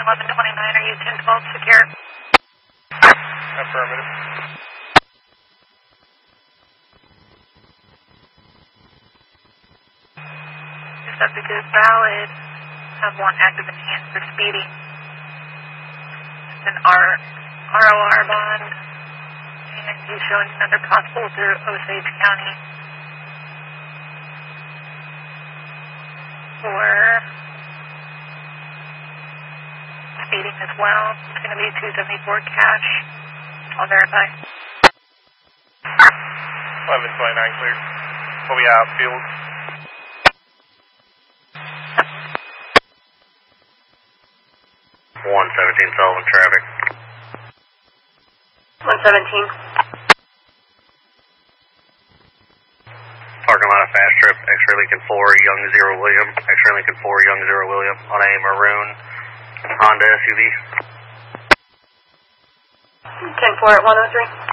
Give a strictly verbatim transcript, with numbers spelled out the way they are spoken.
eleven twenty-nine, are you ten twelve secure? Affirmative. Your subject is valid. Have one active enhanced for speeding. It's an R, ROR bond. And he's showing another possible through Osage County. For speeding as well. It's going to be two seventy-four cash. I'll verify. eleven twenty-nine cleared. What we have, field? one seventeen Sullivan traffic. one seventeen. Parking lot of Fast Trip, X-Ray Lincoln four, Young Zero William. X-Ray Lincoln four, Young Zero William on a maroon Honda S U V. ten four at one oh three.